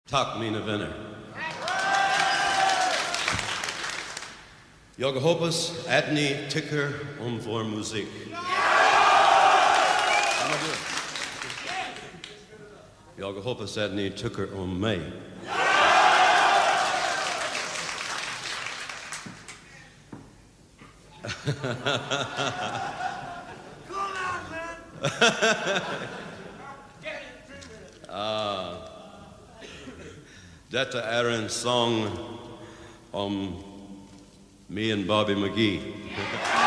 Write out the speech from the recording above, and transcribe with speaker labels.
Speaker 1: Tak mine venner. Jeg hoppas at ni tycker om vår musik. Jag hoppas att ni tycker om mig. Detta är en sång om me and Bobby McGee.